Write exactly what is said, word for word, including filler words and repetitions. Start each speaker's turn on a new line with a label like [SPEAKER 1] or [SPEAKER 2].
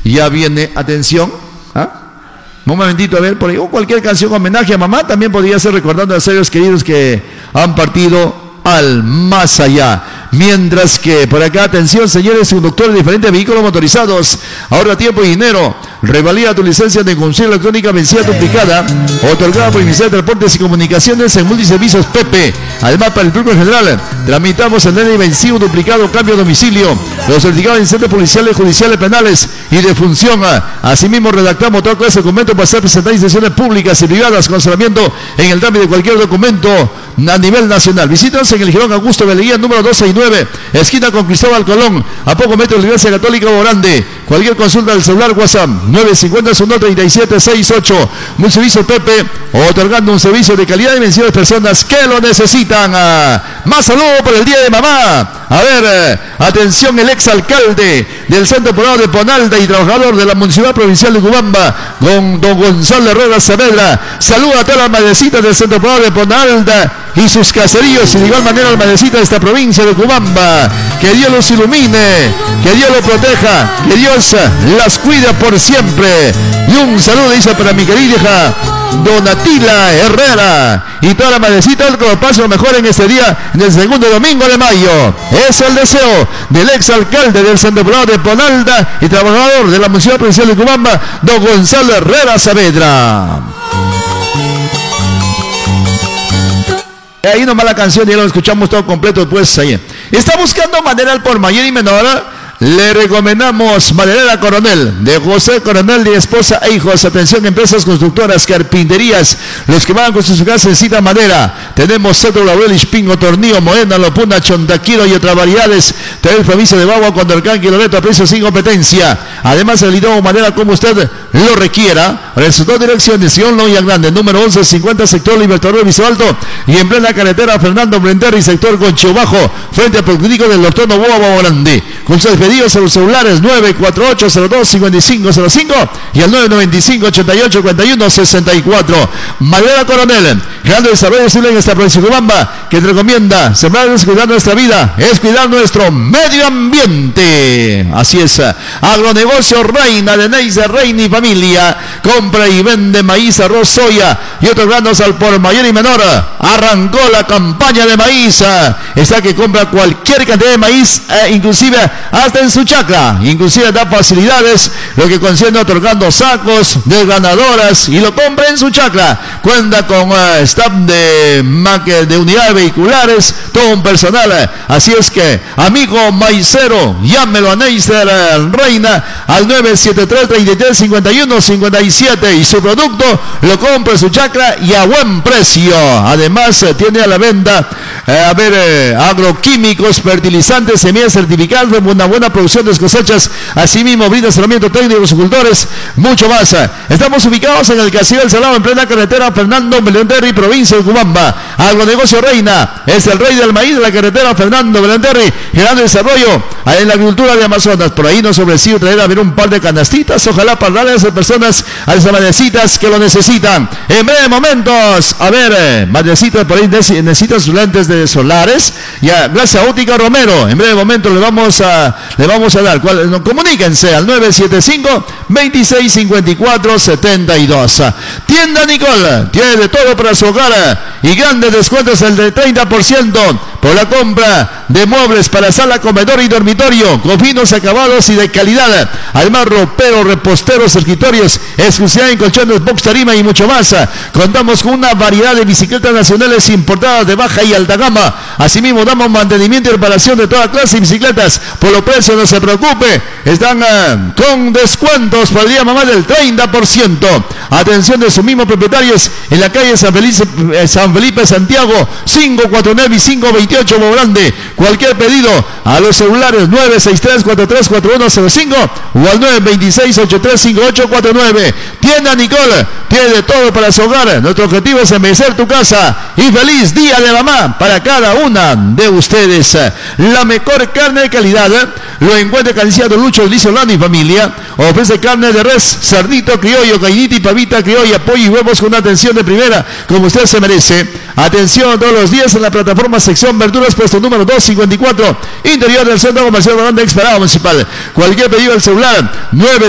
[SPEAKER 1] Ya viene, atención, ¿ah? Un momentito, a ver, por ahí, o cualquier canción homenaje a mamá, también podría ser recordando a seres queridos que han partido al más allá. Mientras que por acá, atención señores, conductores de diferentes vehículos motorizados, ahorra tiempo y dinero. Revalida tu licencia de conducción electrónica vencida duplicada, otorgada por el Ministerio de Transportes y Comunicaciones en Multiservicios Pepe. Además, para el público general, tramitamos el N D I vencido, duplicado, cambio de domicilio, los certificados de incidentes policiales, judiciales, penales y de función. Asimismo, redactamos toda clase de documentos para ser presentados en instituciones públicas y privadas con asesoramiento en el trámite de cualquier documento a nivel nacional. Visítanos en el Girón Augusto Beleguía, número doscientos sesenta y nueve, esquina con Cristóbal Colón, a poco metro de la Iglesia Católica Borande. Cualquier consulta del celular WhatsApp nueve cincuenta uno treinta y siete sesenta y ocho. Un servicio Pepe, otorgando un servicio de calidad y mención a las personas que lo necesitan. Más saludos por el Día de Mamá. A ver, atención, el exalcalde del Centro Poblado de Ponalda y trabajador de la Municipalidad Provincial de Cubamba, don, don Gonzalo Herrera Saavedra, saluda a todas las madrecitas del Centro Poblado de Ponalda y sus caseríos, y de igual manera las madrecitas de esta provincia de Cubamba. Que Dios los ilumine, que Dios los proteja, que Dios las cuide por siempre. Y un saludo dice para mi querida hija Donatila Herrera y toda la madrecita, que lo pase lo mejor en este día, en el segundo domingo de mayo. Es el deseo del exalcalde del Centro Poblado de Ponalda y trabajador de la Municipalidad Provincial de Cubamba, don Gonzalo Herrera Saavedra. Ahí nomás la canción, ya lo escuchamos todo completo después ahí. Está buscando madera al por mayor y menor. Le recomendamos Maderera Coronel, de José Coronel, de esposa e hijos. Atención, empresas constructoras, carpinterías, los que van con sus casas necesitan madera. Tenemos Cetro, Laurel, Ispingo, Tornillo, Moena, Lopuna, Chontaquiro y otras variedades. Tenemos provincia de Bagua, Condorcán, Kilometro a precio sin competencia. Además, el hidrógeno madera como usted lo requiera. Resultado dirección de Sion Loya Grande, número once cincuenta, sector Libertador Viso Alto, y en plena carretera Fernando Brenterri, sector Concho Bajo, frente al Politécnico del Doctor Novoa Grande. Con sus pedidos a los celulares nueve cuatro ocho cero dos cinco cinco cero cinco y al nueve nueve cinco ochenta y ocho cuarenta y uno sesenta y cuatro. Maderera Coronel, generando desarrollo posible en esta provincia de Cubamba, que te recomienda sembrar es cuidar nuestra vida, es cuidar nuestro medio ambiente. Así es. Agronegocio Reina, de Neise Reina y familia, compra y vende maíz, arroz, soya y otros granos al por mayor y menor. Arrancó la campaña de maíz. Está que compra cualquier cantidad de maíz, eh, inclusive hasta en su chacra, inclusive da facilidades, lo que concierne otorgando sacos, desgranadoras, y lo compra en su chacra. Cuenta con uh, staff de, de unidades vehiculares, todo un personal. Así es que, amigo maicero, llámelo a Neiser Reina al nueve siete tres, treinta y tres, cincuenta y uno, cincuenta y siete, y su producto lo compra en su chacra y a buen precio. Además, eh, tiene a la venta eh, a ver, eh, agroquímicos, fertilizantes, semillas certificadas, una buena producción de cosechas. Asimismo, brinda asesoramiento técnico a los agricultores, mucho más. Estamos ubicados en el Castillo del Salado, en plena carretera Fernando Belenterri, provincia de Cubamba. Agronegocio Reina es el rey del maíz de la carretera Fernando Belenterri, generando desarrollo en la agricultura de Amazonas. Por ahí nos ofreció traer a ver un par de canastitas, ojalá para darle a esas personas, a esas madrecitas que lo necesitan. En breves momentos, a ver, madrecitas por ahí necesitan sus lentes de solares. Ya, gracias a Óptica Romero. En breve momento le vamos a le vamos a dar. ¿Cuál? No, comuníquense al nueve siete cinco, veintiséis cincuenta y cuatro setenta y dos. Tienda Nicole tiene de todo para su hogar y grandes descuentos el de treinta por ciento por la compra de muebles para sala, comedor y dormitorio con finos acabados y de calidad. Además, roperos, reposteros, escritorios, exclusividad en colchones, box, tarima y mucho más. Contamos con una variedad de bicicletas nacionales importadas de baja y alta gama. Asimismo, damos mantenimiento y reparación de toda clase de bicicletas. Por los precios, no se preocupe, están uh, con descuentos para el día mamá del treinta por ciento. Atención de sus mismos propietarios en la calle San Felipe, eh, San Felipe Santiago, cinco cuatro nueve y cinco veintiocho Grande. Cualquier pedido a los celulares nueve seis tres, cuatro tres cuatro uno cero cinco o al nueve veintiséis, ochenta y tres cincuenta y ocho cuarenta y nueve. Tienda Nicole tiene de todo para su hogar. Nuestro objetivo es embellecer tu casa. Y feliz día de mamá para cada una de ustedes. La mejor carne de calidad lo encuentra Carnicería Lucho Liz Solano y familia. Ofrece carne de res, cerdito criollo, gallinita y pavita criolla, pollo y huevos con una atención de primera como usted se merece. Atención todos los días en la plataforma sección verduras, puesto número doscientos cincuenta y cuatro, interior del Centro Comercial Grande Exparado Municipal. Cualquier pedido al celular nueve